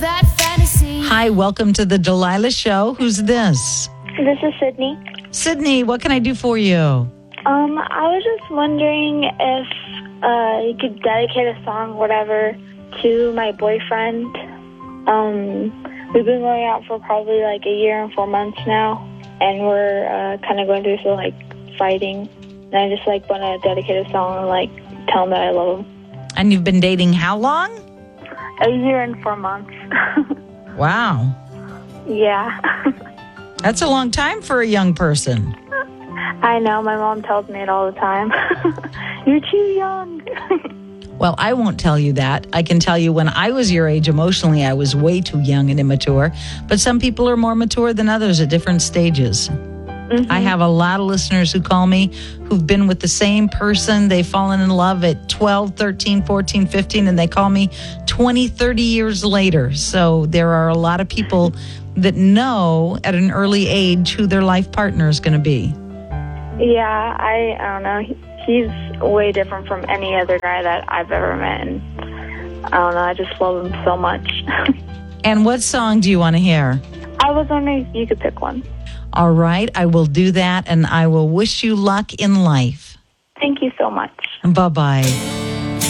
that fantasy. Hi, welcome to the Delilah Show. Who's this? This is Sydney. Sydney, what can I do for you? I was just wondering if you could dedicate a song, whatever, to my boyfriend. We've been going out for probably like a year and 4 months now, and we're kind of going through some like fighting. And I just like want to dedicate a song and like tell him that I love him. And you've been dating how long? A year and 4 months. Wow. Yeah. That's a long time for a young person. I know. My mom tells me it all the time. You're too young. Well, I won't tell you that. I can tell you when I was your age emotionally, I was way too young and immature. But some people are more mature than others at different stages. Mm-hmm. I have a lot of listeners who call me who've been with the same person. They've fallen in love at 12, 13, 14, 15, and they call me 20, 30 years later. So there are a lot of people that know at an early age who their life partner is going to be. Yeah, I don't know. He's way different from any other guy that I've ever met. And I don't know. I just love him so much. And what song do you want to hear? I was wondering if you could pick one. All right, I will do that, and I will wish you luck in life. Thank you so much. Bye-bye.